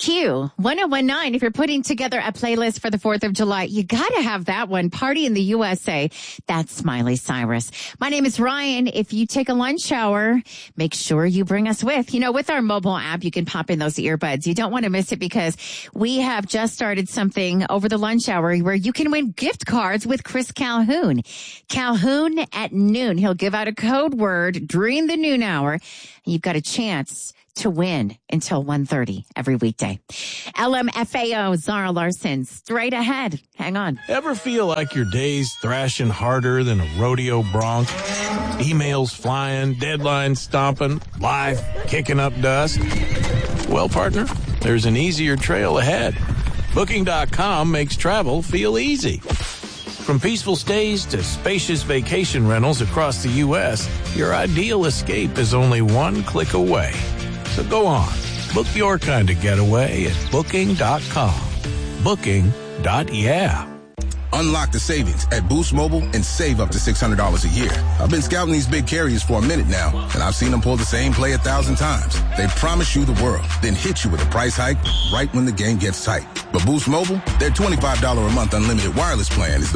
Q1019. If you're putting together a playlist for the 4th of July, you got to have that one. Party in the USA. That's Miley Cyrus. My name is Ryan. If you take a lunch hour, make sure you bring us with. You know, with our mobile app, you can pop in those earbuds. You don't want to miss it because we have just started something over the lunch hour where you can win gift cards with Chris Calhoun. Calhoun at noon. He'll give out a code word during the noon hour. You've got a chance to win until 1:30 every weekday. LMFAO, Zara Larson, straight ahead. Hang on. Ever feel like your day's thrashing harder than a rodeo bronc? Emails flying, deadlines stomping, life kicking up dust? Well, partner, there's an easier trail ahead. Booking.com makes travel feel easy. From peaceful stays to spacious vacation rentals across the U.S., your ideal escape is only one click away. So go on, book your kind of getaway at Booking.com. Booking.yeah. Unlock the savings at Boost Mobile and save up to $600 a year. I've been scouting these big carriers for a minute now, and I've seen them pull the same play 1,000 times. They promise you the world, then hit you with a price hike right when the game gets tight. But Boost Mobile, their $25 a month unlimited wireless plan is